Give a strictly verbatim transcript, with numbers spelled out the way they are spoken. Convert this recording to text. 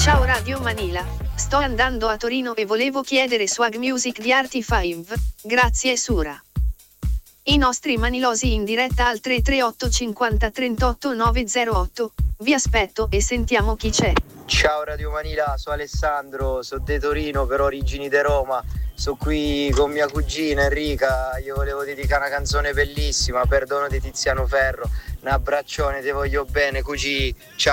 Ciao Radio Manila, sto andando a Torino e volevo chiedere Swag Music di Arti cinque, grazie Sura. I nostri manilosi in diretta al tre tre otto cinquanta trentotto nove zero otto, vi aspetto e sentiamo chi c'è. Ciao Radio Manila, sono Alessandro, sono di Torino per origini di Roma, sono qui con mia cugina Enrica, io volevo dedicare una canzone bellissima, Perdono di Tiziano Ferro, un abbraccione, ti voglio bene cugì, ciao.